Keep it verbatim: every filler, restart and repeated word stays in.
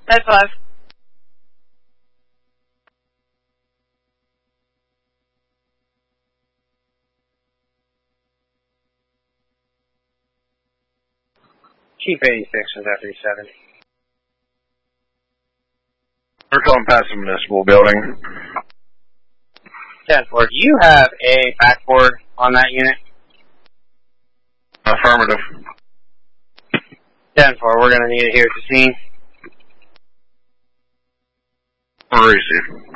That's five. Chief eighty-six was at three seven. We're calling past the municipal building. ten four, do you have a backboard on that unit? Affirmative. ten four, we're going to need it here at the scene. Receive.